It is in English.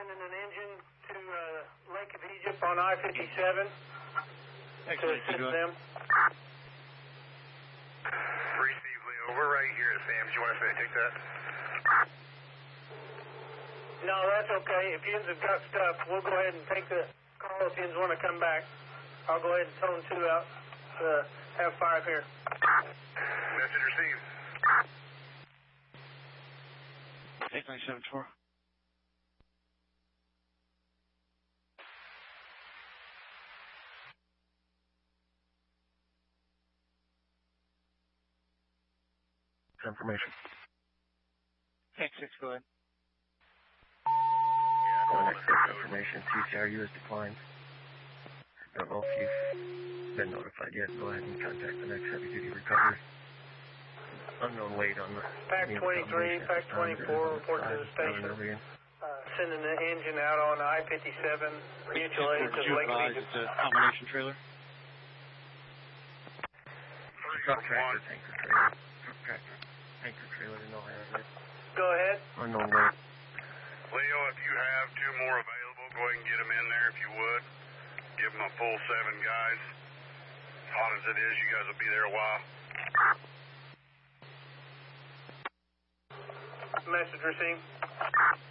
sending an engine to Lake of Egypt on I-57 to assist them. Receive, Leo. We're right here at Sam's. You want us to take that? No, that's okay. If yous have got stuff, we'll go ahead and take the call if yous want to come back. I'll go ahead and tone 2 out. Have 5 here. Message received. Take 974. Information. Tank 6, go ahead. Going accept information. TCRU has declined. Don't know if you've been notified yet. Go ahead and contact the next heavy duty recovery. Unknown weight on the Pack 23, Pack 24, report to the station. Sending the engine out on I-57, mutual aid to Lake of Egypt. It's a combination trailer. Truck tractor, tanker trailer. Truck tractor, tanker trailer, no higher. Go ahead. Unknown weight. Leo, if you have 2 more available, go ahead and get them in there if you would. Give them a full 7 guys. As hot as it is, you guys will be there a while. Message received.